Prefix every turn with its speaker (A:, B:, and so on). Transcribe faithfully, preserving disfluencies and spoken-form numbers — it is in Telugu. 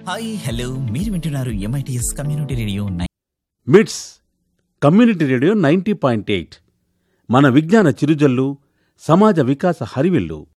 A: హాయ్ హలో మీరు వింటున్నారు ఎంఐటిఎస్ కమ్యూనిటీ రేడియో నైన్
B: మిట్స్ community radio ninety point eight మన విజ్ఞాన చిరుజల్లు, సమాజ వికాస హరివిల్లు.